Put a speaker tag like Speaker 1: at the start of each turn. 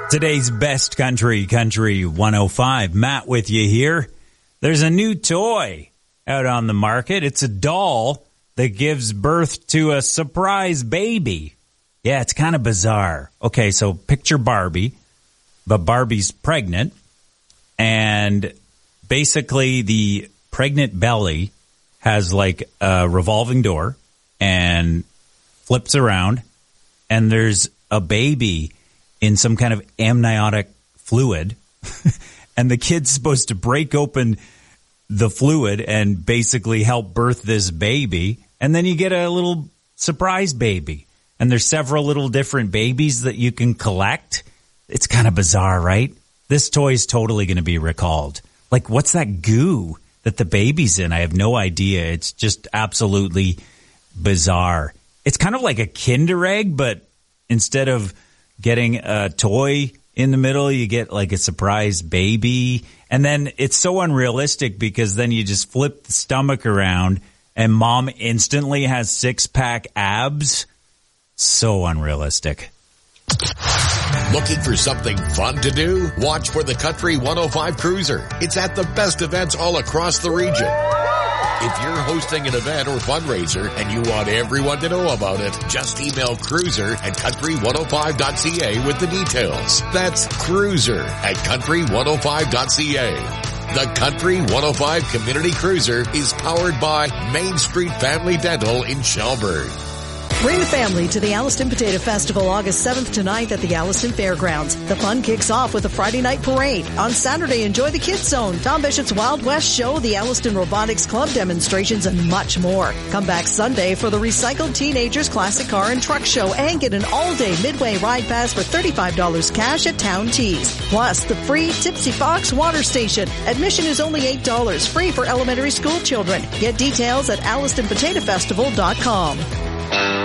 Speaker 1: Today's best country 105. Matt with you here. There's a new toy out on the market. It's a doll that gives birth to a surprise baby. Yeah, it's kind of bizarre. Okay, so picture Barbie, but Barbie's pregnant, and basically the pregnant belly has like a revolving door and flips around, and there's a baby in some kind of amniotic fluid, and the kid's supposed to break open the fluid and basically help birth this baby, and then you get a little surprise baby. And there's several little different babies that you can collect. It's kind of bizarre, right? This toy is totally going to be recalled. Like, what's that goo that the baby's in? I have no idea. It's just absolutely bizarre. It's kind of like a Kinder Egg, but instead of getting a toy in the middle, you get like a surprise baby. And then it's so unrealistic because then you just flip the stomach around and mom instantly has six-pack abs. So unrealistic.
Speaker 2: Looking for something fun to do? Watch for the Country 105 Cruiser. It's at the best events all across the region. If you're hosting an event or fundraiser and you want everyone to know about it, just email cruiser@country105.ca with the details. That's cruiser@country105.ca. The Country 105 Community Cruiser is powered by Main Street Family Dental in Shelburne.
Speaker 3: Bring the family to the Alliston Potato Festival August 7th to 9th at the Alliston Fairgrounds. The fun kicks off with a Friday night parade. On Saturday, enjoy the Kids Zone, Tom Bishop's Wild West Show, the Alliston Robotics Club demonstrations, and much more. Come back Sunday for the Recycled Teenagers Classic Car and Truck Show and get an all-day Midway ride pass for $35 cash at Town Tees. Plus, the free Tipsy Fox Water Station. Admission is only $8, free for elementary school children. Get details at AllistonPotatoFestival.com.